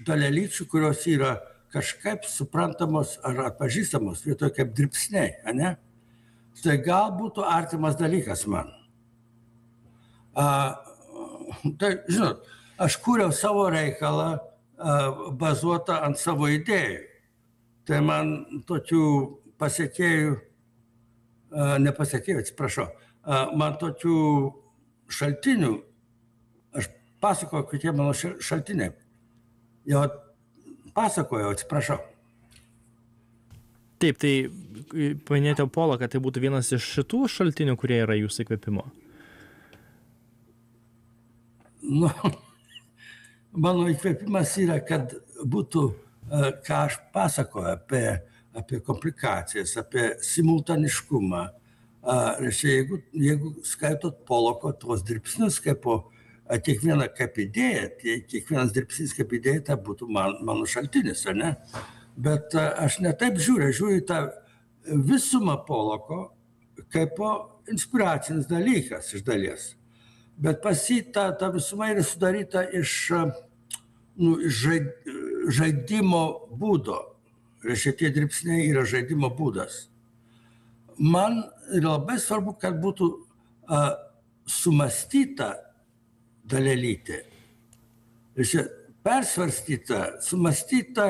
dalelyčių, kurios yra kažkaip suprantamos ar atpažįstamos vietoj kaip dribsniai, ane? Tai gal būtų artimas dalykas man. Tai, žinot, aš kūriau savo reikalą bazuotą ant savo idėjų. Tai man tokių pasiekėjų, nepasiekėjų, atsiprašau, man tokių šaltinių, aš pasakoju, kokie mano šaltiniai. Jau pasakojau, atsiprašau. Taip, tai paminėjote Polą, kad tai būtų vienas iš šitų šaltinių, kurie yra jūsų įkvėpimo. Nu, mano įkvėpimas yra, kad būtų, ką aš pasakoju apie komplikacijas, apie simultaniškumą. Jeigu skaitot Poloko tuos dirbsnius kiekvieną kaip idėją, kiekvienas dirbsnis kaip idėja, tai būtų mano šaltinis, ar ne? Bet aš ne taip žiūriu į tą visumą Poloko kaip inspiracinis dalykas iš dalies. Bet pas jį ta visuma yra sudaryta iš žaidimo būdo. Reiškia, tie dirbsniai yra žaidimo būdas. Man yra labai svarbu, kad būtų sumąstyta dalelytė. Reiškia, persvarstyta, sumąstyta,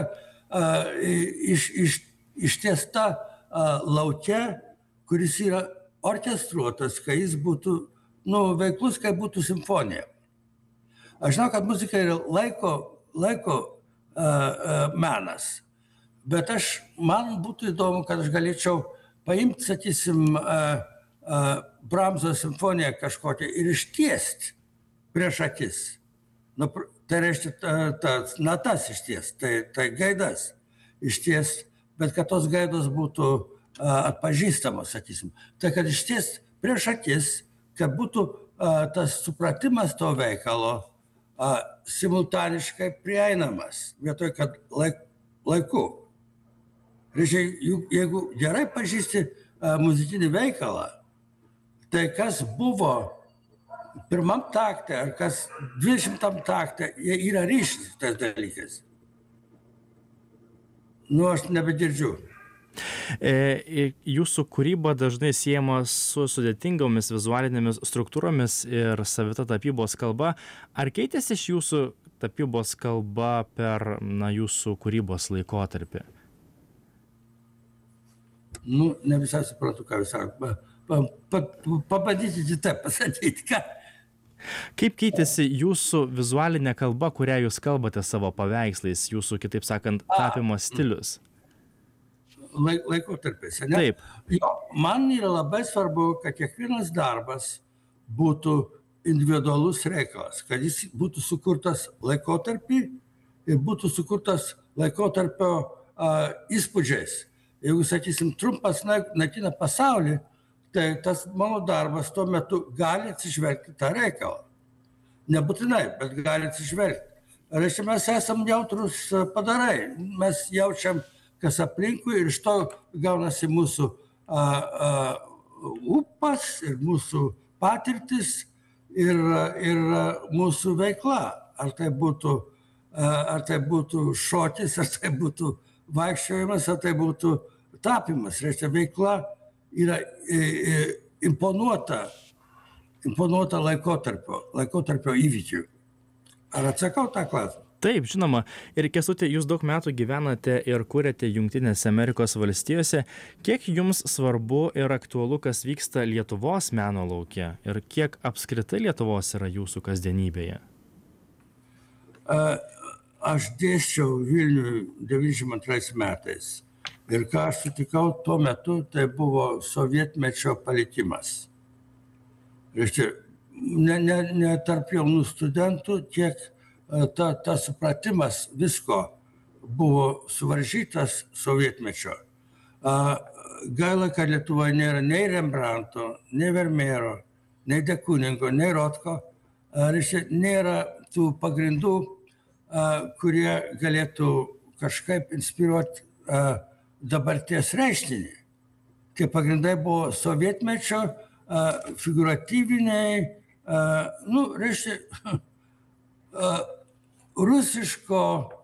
ištiesta lauke, kuris yra orkestruotas, kai jis būtų veiklus, kai būtų simfonija. Aš žinau, kad muzika yra laiko menas, bet man būtų įdomu, kad aš galėčiau paimti, sakysim, Bramso simfoniją kažkokią ir ištiesti prieš akis. Tai reiškia, natas ištiest, tai gaidas ištiest, bet kad tos gaidos būtų atpažįstamos, sakysim. Tai kad ištiest prieš akis, kad būtų tas supratimas to veikalo simultaniškai prieinamas, vietoj kad laiku. Reiškia, jeigu gerai pažįsti muzikinį veikalą, tai kas buvo pirmam takte ar kas 20 takte, jie yra ryšys tais dalykais. Aš nebegirdžiu. Jūsų kūryba dažnai siejama su sudėtingomis vizualinėmis struktūromis ir savita tapybos kalba. Ar keitėsi iš jūsų tapybos kalba per jūsų kūrybos laikotarpį? Ne visai suprantu, ką jūs sakote. Pabandykite taip pasakyti, ką. Kaip keitėsi jūsų vizualinė kalba, kurią jūs kalbate savo paveikslais, jūsų, kitaip sakant, tapimo stilius? Laikotarpis, ne? Taip. Man yra labai svarbu, kad kiekvienas darbas būtų individualus reikalas, kad jis būtų sukurtas laikotarpį ir būtų sukurtas laikotarpio įspūdžiais. Jeigu, sakysim, trumpas naikina pasaulį, tai tas mano darbas tuo metu gali atsižvelgti tą reikalą. Nebūtinai, bet gali atsižvelgti. Reiškia, mes esam jautrus padarai. Mes jaučiam, kas aplinkui ir iš to gaunasi mūsų ūpas ir mūsų patirtis ir mūsų veikla. Ar tai būtų šokis, ar tai būtų vaikščiojimas, ar tai būtų tapimas. Reiškia, veikla yra imponuota laikotarpio įvykių. Ar atsakau tą klausimą? Taip, žinoma. Ir Kęstuti, jūs daug metų gyvenate ir kuriate Jungtinėse Amerikos valstijose. Kiek jums svarbu ir aktualu, kas vyksta Lietuvos meno lauke? Ir kiek apskritai Lietuvos yra jūsų kasdienybėje? Aš dėsčiau Vilniui 92 metais. Ir ką aš sutikau tuo metu, tai buvo sovietmečio palikimas. Reiškia, ne tarp jaunų studentų, kiek tas supratimas visko buvo suvaržytas sovietmečio. Gaila, kad Lietuvoje nėra nei Rembrandto, nei Vermeero, nei de Kooningo, nei Rothko. Reiškia, nėra tų pagrindų, kurie galėtų kažkaip inspiruoti dabarties reiškinį. Tie pagrindai buvo sovietmečio, figūratyviniai, reiškia, rusiško